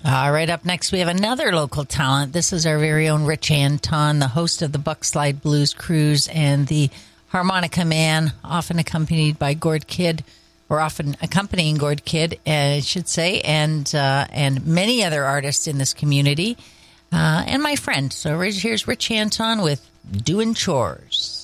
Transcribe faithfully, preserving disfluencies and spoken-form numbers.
All right, up next, we have another local talent. This is our very own Rich Anton, the host of the Buckslide Blues Cruise and the Harmonica Man, often accompanied by Gord Kidd, or often accompanying Gord Kidd, I should say, and uh, and many other artists in this community, uh, and my friend. So here's Rich Anton with Doing Chores.